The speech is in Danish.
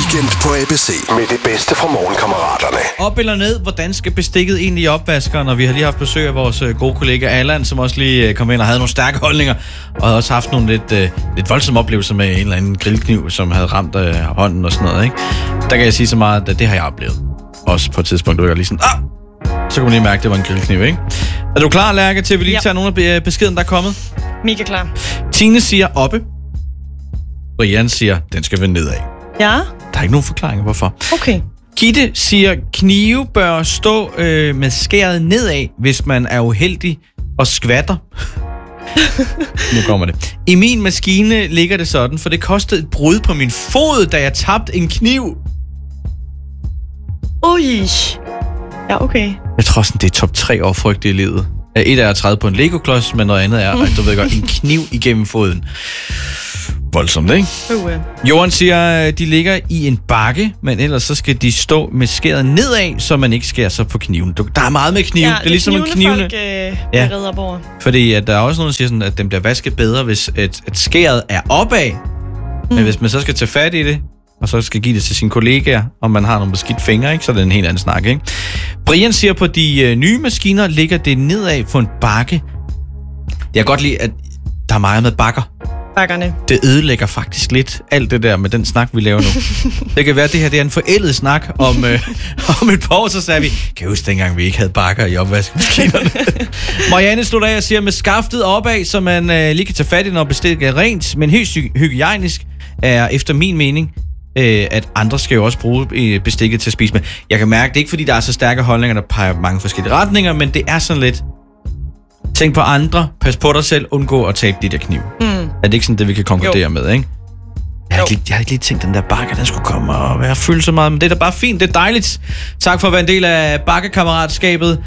Weekend på ABC med det bedste fra morgenkammeraterne. Op eller ned, hvordan skal bestikket egentlig i opvaskeren? Og vi har lige haft besøg af vores gode kollega Allan, som også lige kom ind og havde nogle stærke holdninger. Og havde også haft nogle lidt voldsomme oplevelser med en eller anden grillkniv, som havde ramt hånden og sådan noget, ikke? Der kan jeg sige så meget, at det har jeg oplevet. Også på et tidspunkt, du lige sådan, så kan man lige mærke, at det var en grillkniv, ikke? Er du klar, Lærke, til at vi lige tager nogle af beskeden, der er kommet? Mega klar. Tine siger oppe. Brian siger, den skal være nedad. Ja. Der er ikke nogen forklaring, hvorfor. Okay. Gitte siger, knive bør stå med skæret nedad, hvis man er uheldig og skvatter. Nu kommer det. I min maskine ligger det sådan, for det kostede et brud på min fod, da jeg tabte en kniv. Ui. Ja, okay. Jeg tror sådan, det er top 3 over frygt i livet. Et er at træde på en Lego-klods, men noget andet er, at du ved godt, en kniv igennem foden. Voldsomt, ikke? Jorden siger, at de ligger i en bakke, men ellers så skal de stå med skæret nedad, så man ikke skærer sig på kniven. Der er meget med knive. Ja, det er ligesom en knivene. Folk redder op over. Fordi at der er også nogen, der siger sådan, at den bliver vasket bedre, hvis et skæret er opad. Men hvis man så skal tage fat i det, og så skal give det til sine kollegaer, og man har nogle beskidt fingre, ikke? Så er det en helt anden snak, ikke? Brian siger, på de nye maskiner ligger det nedad på en bakke. Jeg kan godt lide, at der er meget med bakker. Bakkerne. Det ødelægger faktisk lidt alt det der med den snak, vi laver nu. Det kan være, at det her det er en forældet snak om et par år, så sagde vi, kan jeg huske dengang, vi ikke havde bakker i opvaskemaskinerne. Marianne stod af og siger, med skaftet opad, så man lige kan tage fat i, når bestikket er rent, men helt hygiejnisk er efter min mening, at andre skal jo også bruge bestikket til at spise med. Jeg kan mærke, det er ikke fordi, der er så stærke holdninger, der peger mange forskellige retninger, men det er sådan lidt, tænk på andre, pas på dig selv, undgå at tabe de der kniv. Er det ikke sådan, det vi kan konkludere med, ikke? Jeg har ikke lige tænkt, den der bakke, den skulle komme og være fyldt så meget, men det er da bare fint, det er dejligt. Tak for at være en del af bakkekammeratskabet.